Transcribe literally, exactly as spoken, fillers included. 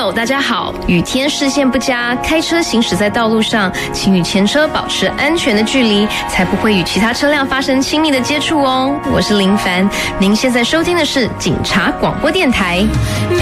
友，大家好。雨天视线不佳，开车行驶在道路上，请与前车保持安全的距离，才不会与其他车辆发生亲密的接触哦。我是林凡，您现在收听的是警察广播电台。